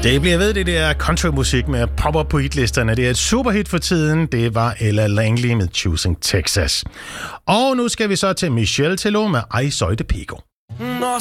Det bliver ved, det der countrymusik med pop op på hitlisterne. Det er et superhit for tiden. Det var Ella Langley med Choosing Texas. Og nu skal vi så til Michelle Tello med I Soy de Pico. No